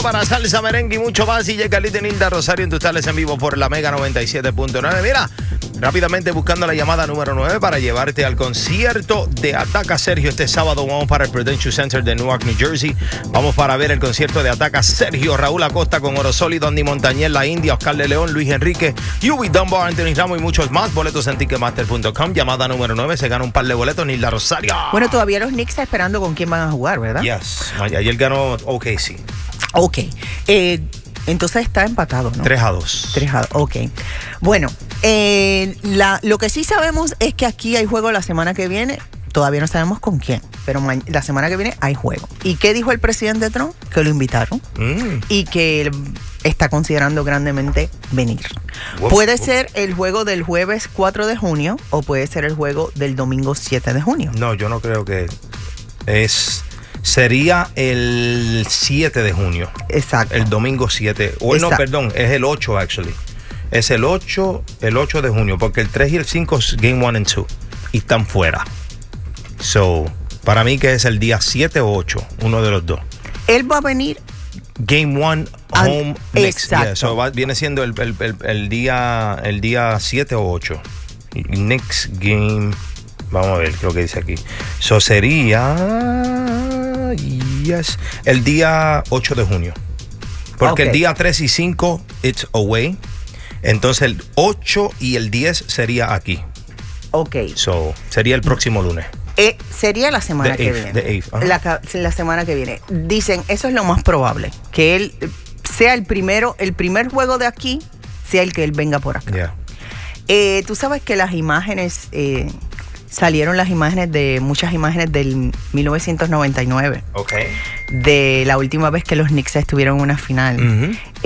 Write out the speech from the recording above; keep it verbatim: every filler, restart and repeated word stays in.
Para salsa, merengue y mucho más. Y llega Carlito y Nilda Rosario en tus tales en vivo por la Mega noventa y siete punto nueve. Mira, rápidamente buscando la llamada número nueve para llevarte al concierto de Ataca Sergio. Este sábado vamos para el Prudential Center de Newark, New Jersey. Vamos para ver el concierto de Ataca Sergio. Raúl Acosta con Oro Sólido, Andy Montañez, La India, Oscar de León, Luis Enrique, Yubi Dunbar, Anthony Ramos y muchos más. Boletos en ticketmaster punto com. Llamada número nueve. Se gana un par de boletos. Nilda Rosario. Bueno, todavía los Knicks están esperando con quién van a jugar, ¿verdad? Yes. Ayer ganó O K C. Ok. Eh, entonces está empatado, ¿no? tres a dos. tres a dos, ok. Bueno, eh, la, lo que sí sabemos es que aquí hay juego la semana que viene. Todavía no sabemos con quién, pero la semana que viene hay juego. ¿Y qué dijo el presidente Trump? Que lo invitaron mm. y que él está considerando grandemente venir. Wow. Puede ser el juego del jueves cuatro de junio o puede ser el juego del domingo siete de junio. No, yo no creo que es... Sería el siete de junio. Exacto. El domingo siete. O no, perdón, es el ocho, actually. Es el ocho, el ocho de junio, porque el tres y el cinco es Game one and two. Y están fuera. So, para mí que es el día siete o ocho, uno de los dos. Él va a venir. Game one, home, next. Exacto. Yeah, so va, viene siendo el, el, el, el día el día siete o ocho. Next game. Vamos a ver lo que dice aquí. So sería... Yes. El día ocho de junio. Porque okay. el día tres y cinco, it's away. Entonces el ocho y el diez sería aquí. Ok. So, sería el próximo lunes. Eh, sería la semana the que eighth, viene. The eighth, uh-huh. la, la semana que viene. Dicen, eso es lo más probable. Que él sea el primero, el primer juego de aquí, sea el que él venga por acá. Yeah. Eh, tú sabes que las imágenes... Eh, salieron las imágenes de muchas imágenes del mil novecientos noventa y nueve. Okay. De la última vez que los Knicks estuvieron en una final. Uh-huh.